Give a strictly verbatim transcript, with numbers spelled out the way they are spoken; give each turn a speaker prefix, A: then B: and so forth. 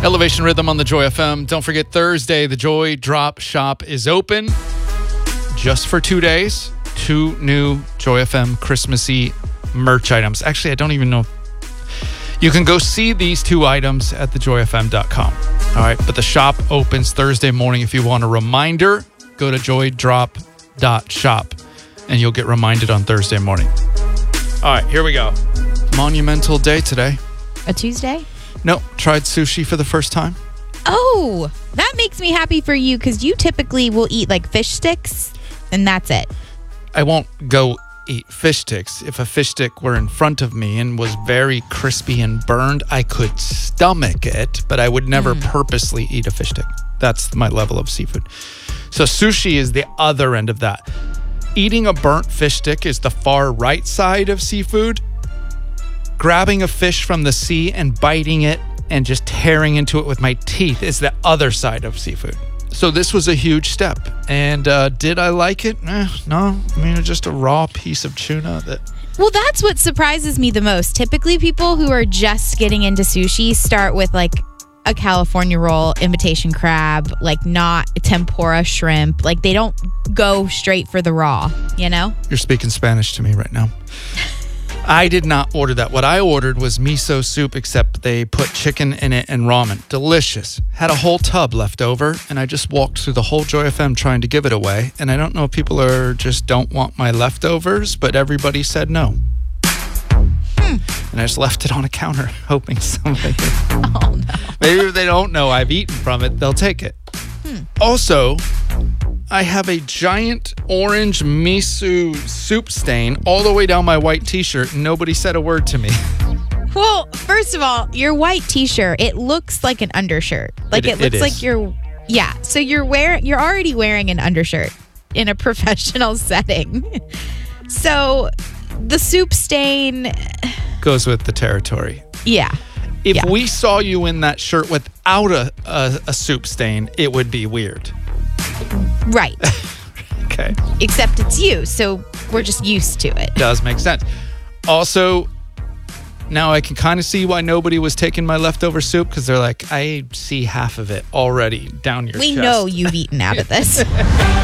A: Elevation Rhythm on the Joy F M. Don't forget, Thursday, the Joy Drop Shop is open just for two days. Two new Joy F M Christmassy merch items. Actually, I don't even know. You can go see these two items at the joy f m dot com. All right, but the shop opens Thursday morning. If you want a reminder, go to joy drop dot shop and you'll get reminded on Thursday morning. All right, here we go. Monumental day today.
B: A Tuesday?
A: No, tried sushi for the first time.
B: Oh, that makes me happy for you because you typically will eat like fish sticks and that's it.
A: I won't go eat fish sticks. If a fish stick were in front of me and was very crispy and burned, I could stomach it, but I would never mm. purposely eat a fish stick. That's my level of seafood. So sushi is the other end of that. Eating a burnt fish stick is the far right side of seafood. Grabbing a fish from the sea and biting it and just tearing into it with my teeth is the other side of seafood. So this was a huge step. And uh, did I like it? Eh, no. I mean, it's just a raw piece of tuna that...
B: Well, that's what surprises me the most. Typically, people who are just getting into sushi start with like a California roll, imitation crab, like not tempura shrimp. Like they don't go straight for the raw, you know?
A: You're speaking Spanish to me right now. I did not order that. What I ordered was miso soup, except they put chicken in it and ramen. Delicious. Had a whole tub left over, and I just walked through the whole Joy F M trying to give it away. And I don't know if people are just don't want my leftovers, but everybody said no. Hmm. And I just left it on a counter, hoping somebody...
B: Oh, no.
A: Maybe if they don't know I've eaten from it, they'll take it. Hmm. Also... I have a giant orange miso soup stain all the way down my white t-shirt, and nobody said a word to me.
B: Well, first of all, your white t-shirt, it looks like an undershirt. Like it, it looks
A: it
B: like you're, yeah. So you're wearing, you're already wearing an undershirt in a professional setting. So the soup stain
A: goes with the territory.
B: Yeah.
A: If
B: yeah.
A: we saw you in that shirt without a, a, a soup stain, it would be weird.
B: Right.
A: Okay.
B: Except it's you, so we're just used to it.
A: Does make sense. Also, now I can kind of see why nobody was taking my leftover soup, because they're like, I see half of it already down your
B: we
A: chest.
B: know you've eaten out of this.